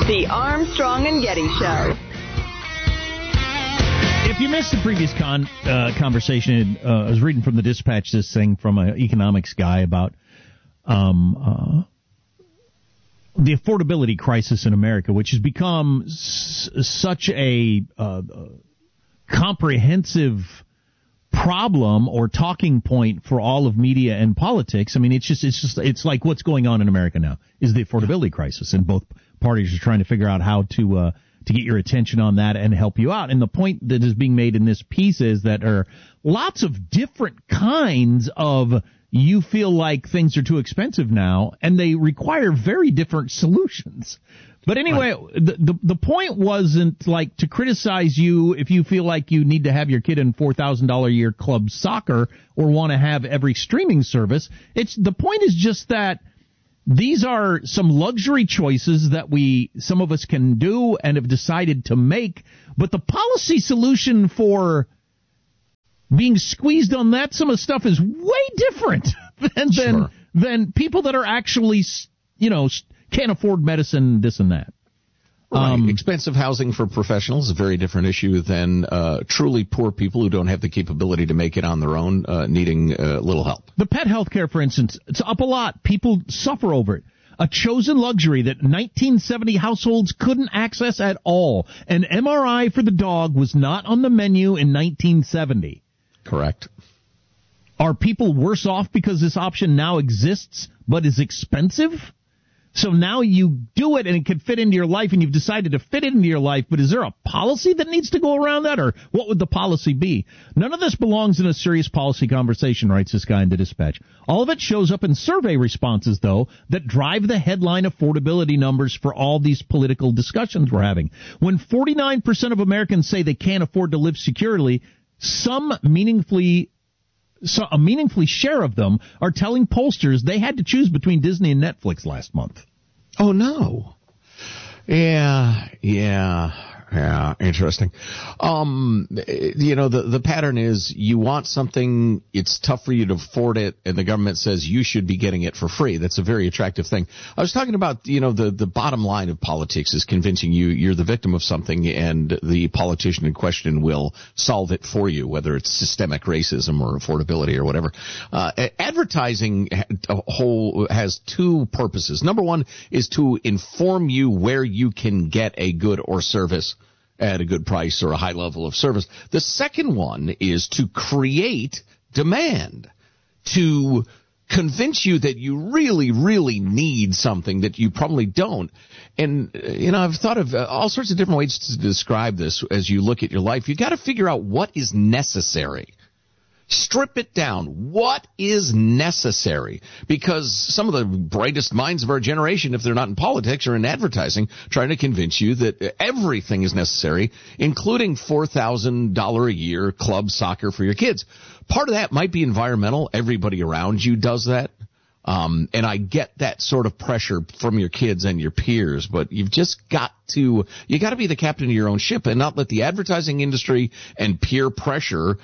The Armstrong and Getty Show. If you missed the previous conversation, I was reading from the Dispatch this thing from an economics guy about the affordability crisis in America, which has become such a comprehensive problem or talking point for all of media and politics. I mean, it's like what's going on in America now is the affordability crisis, and both parties are trying to figure out how to get your attention on that and help you out. And the point that is being made in this piece is that there are lots of different kinds of you feel like things are too expensive now, and they require very different solutions. But anyway, the point wasn't like to criticize you if you feel like you need to have your kid in $4,000 a year club soccer or want to have every streaming service. The point is just that these are some luxury choices that some of us can do and have decided to make, but the policy solution for being squeezed on that some of the stuff is way different than people that are actually, can't afford medicine, this and that. Right. Expensive housing for professionals is a very different issue than truly poor people who don't have the capability to make it on their own, needing a little help. The pet health care, for instance, it's up a lot. People suffer over it. A chosen luxury that 1970 households couldn't access at all. An MRI for the dog was not on the menu in 1970. Correct. Are people worse off because this option now exists but is expensive? So now you do it and it can fit into your life and you've decided to fit it into your life, but is there a policy that needs to go around that, or what would the policy be? None of this belongs in a serious policy conversation, writes this guy in the Dispatch. All of it shows up in survey responses, though, that drive the headline affordability numbers for all these political discussions we're having. When 49% of Americans say they can't afford to live securely, a meaningfully share of them are telling pollsters they had to choose between Disney and Netflix last month. Oh, no. Yeah, interesting. The pattern is you want something, it's tough for you to afford it, and the government says you should be getting it for free. That's a very attractive thing. I was talking about, the bottom line of politics is convincing you you're the victim of something, and the politician in question will solve it for you, whether it's systemic racism or affordability or whatever. Advertising has two purposes. Number one is to inform you where you can get a good or service at a good price or a high level of service. The second one is to create demand, to convince you that you really, really need something that you probably don't. And, I've thought of all sorts of different ways to describe this as you look at your life. You got to figure out what is necessary. Strip it down. What is necessary? Because some of the brightest minds of our generation, if they're not in politics or in advertising, trying to convince you that everything is necessary, including $4,000 a year club soccer for your kids. Part of that might be environmental. Everybody around you does that. And I get that sort of pressure from your kids and your peers, but you got to be the captain of your own ship and not let the advertising industry and peer pressure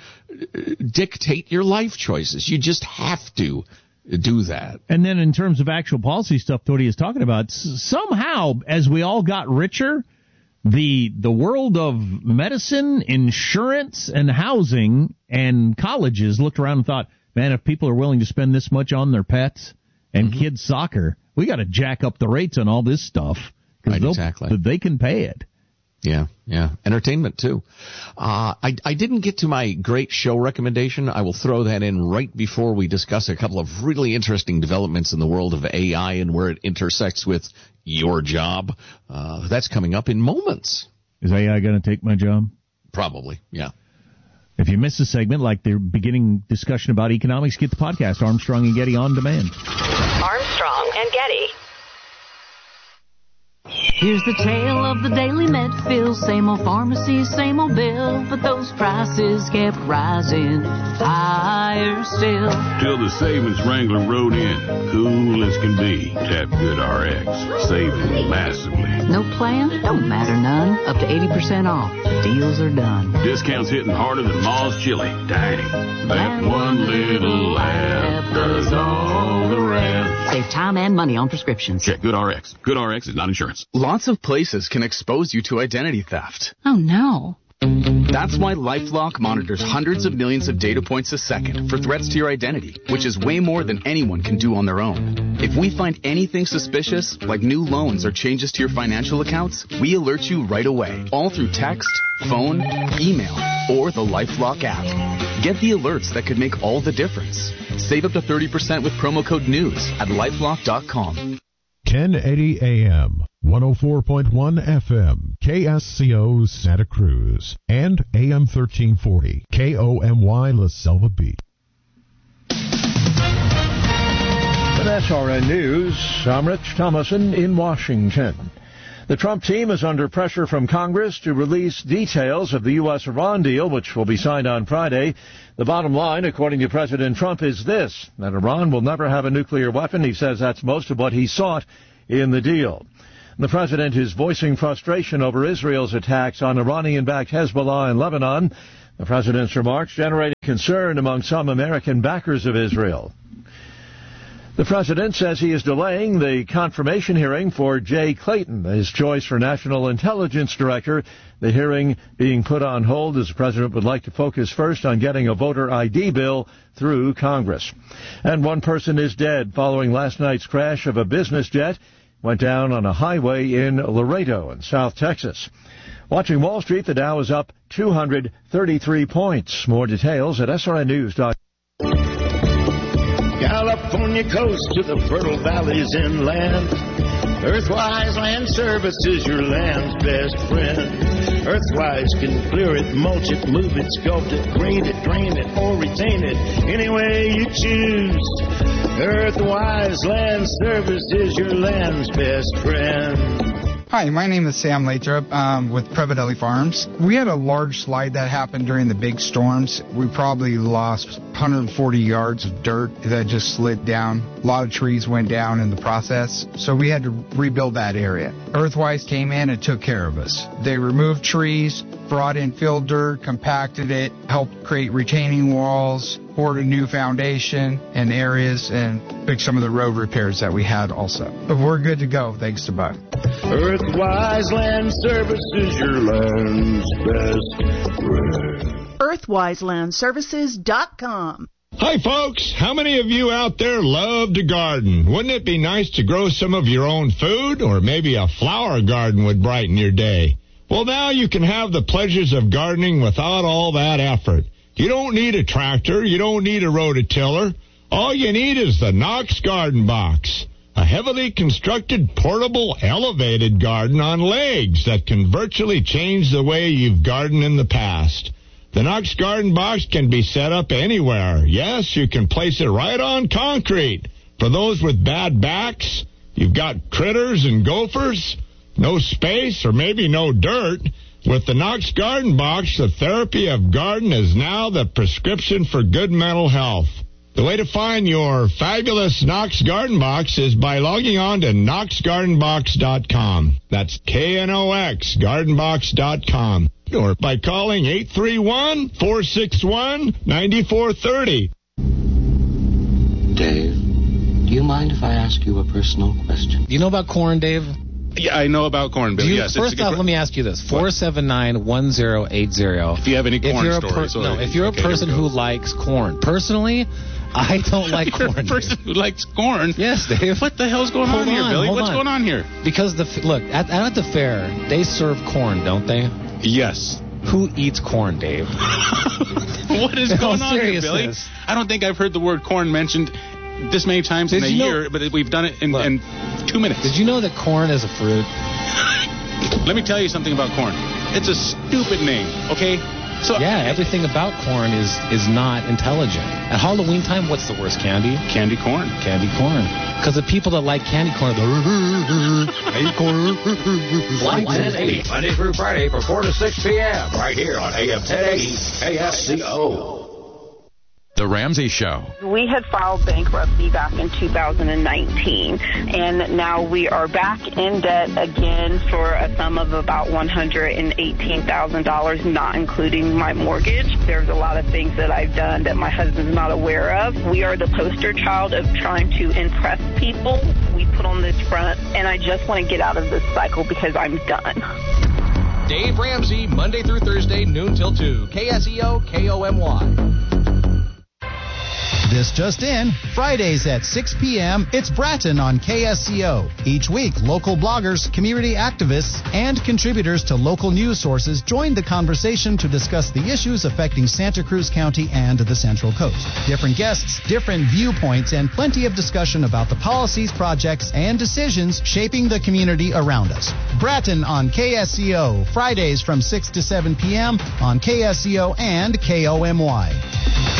dictate your life choices. You just have to do that. And then in terms of actual policy stuff Tony is talking about, somehow as we all got richer, the world of medicine, insurance, and housing and colleges looked around and thought, man, if people are willing to spend this much on their pets and kids' soccer, we got to jack up the rates on all this stuff because exactly. They can pay it. Yeah. Entertainment, too. I didn't get to my great show recommendation. I will throw that in right before we discuss a couple of really interesting developments in the world of AI and where it intersects with your job. That's coming up in moments. Is AI going to take my job? Probably, yeah. If you missed a segment like the beginning discussion about economics, get the podcast, Armstrong and Getty On Demand. Armstrong and Getty. Here's the tale of the Daily Medfield, same old pharmacy, same old bill, but those prices kept rising higher still. Till the savings Wrangler rode in, cool as can be. Tap Good RX, saving massively. No plan? Don't matter none. Up to 80% off. Deals are done. Discounts hitting harder than Ma's chili. Dang. That one little app does all the rest. Save time and money on prescriptions. Check Good RX. Good RX is not insurance. Lots of places can expose you to identity theft. Oh, no. That's why LifeLock monitors hundreds of millions of data points a second for threats to your identity, which is way more than anyone can do on their own. If we find anything suspicious, like new loans or changes to your financial accounts, we alert you right away, all through text, phone, email, or the LifeLock app. Get the alerts that could make all the difference. Save up to 30% with promo code NEWS at LifeLock.com. 1080 AM, 104.1 FM, KSCO Santa Cruz, and AM 1340, KOMY La Selva Beach. With SRN News, I'm Rich Thomason in Washington. The Trump team is under pressure from Congress to release details of the U.S.-Iran deal, which will be signed on Friday. The bottom line, according to President Trump, is this, that Iran will never have a nuclear weapon. He says that's most of what he sought in the deal. The president is voicing frustration over Israel's attacks on Iranian-backed Hezbollah in Lebanon. The president's remarks generated concern among some American backers of Israel. The president says he is delaying the confirmation hearing for Jay Clayton, his choice for National Intelligence Director. The hearing being put on hold as the president would like to focus first on getting a voter ID bill through Congress. And one person is dead following last night's crash of a business jet. Went down on a highway in Laredo in South Texas. Watching Wall Street, the Dow is up 233 points. More details at srnnews.com. California coast to the fertile valleys inland. Earthwise Land Services, your land's best friend. Earthwise can clear it, mulch it, move it, sculpt it, grade it, drain it, or retain it, any way you choose. Earthwise Land Services, your land's best friend. Hi, my name is Sam Lathrop with Prevadelli Farms. We had a large slide that happened during the big storms. We probably lost 140 yards of dirt that just slid down. A lot of trees went down in the process, so we had to rebuild that area. Earthwise came in and took care of us. They removed trees, brought in fill dirt, compacted it, helped create retaining walls, poured a new foundation in areas, and fixed some of the road repairs that we had also. But we're good to go, thanks to Buck. Earthwise Land Services, your land's best friend. EarthwiseLandServices.com. Hi, folks. How many of you out there love to garden? Wouldn't it be nice to grow some of your own food? Or maybe a flower garden would brighten your day. Well, now you can have the pleasures of gardening without all that effort. You don't need a tractor. You don't need a rototiller. All you need is the Knox Garden Box, a heavily constructed, portable, elevated garden on legs that can virtually change the way you've gardened in the past. The Knox Garden Box can be set up anywhere. Yes, you can place it right on concrete. For those with bad backs, you've got critters and gophers, no space, or maybe no dirt. With the Knox Garden Box, the therapy of garden is now the prescription for good mental health. The way to find your fabulous Knox Garden Box is by logging on to knoxgardenbox.com. That's KNOX, gardenbox.com. Or by calling 831-461-9430. Dave, do you mind if I ask you a personal question? Do you know about corn, Dave? Yeah, I know about corn, Bill. Yes. First off, let me ask you this. 479-1080. If you have any corn stories. If you're a person who likes corn. Personally, I don't like corn. You're a person who likes corn? Yes, Dave. What the hell's going on here, Billy? What's going on here? Because, look, at the fair, they serve corn, don't they? Yes. Who eats corn, Dave? What is going on here, Billy? I don't think I've heard the word corn mentioned this many times in a year, but we've done it in 2 minutes. Did you know that corn is a fruit? Let me tell you something about corn. It's a stupid name, okay? So yeah, everything about corn is not intelligent. At Halloween time, what's the worst candy? Candy corn. Candy corn. Because the people that like candy corn are candy corn. Flight 1080, Monday through Friday from 4 to 6 p.m. right here on AM 1080 KSCO. The Ramsey Show. We had filed bankruptcy back in 2019, and now we are back in debt again for a sum of about $118,000, not including my mortgage. There's a lot of things that I've done that my husband's not aware of. We are the poster child of trying to impress people. we put on this front, and I just want to get out of this cycle because I'm done. Dave Ramsey, Monday through Thursday, noon till 2. KSEO, KOMY. This just in, Fridays at 6 p.m., it's Bratton on KSCO. Each week, local bloggers, community activists, and contributors to local news sources join the conversation to discuss the issues affecting Santa Cruz County and the Central Coast. Different guests, different viewpoints, and plenty of discussion about the policies, projects, and decisions shaping the community around us. Bratton on KSCO, Fridays from 6 to 7 p.m. on KSCO and KOMY.